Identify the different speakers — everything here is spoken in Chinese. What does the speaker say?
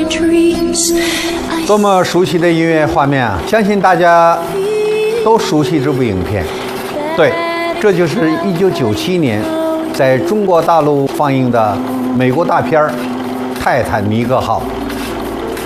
Speaker 1: 多么熟悉的音乐画面啊！相信大家都熟悉这部影片。对，这就是1997年在中国大陆放映的美国大片《泰坦尼克号》。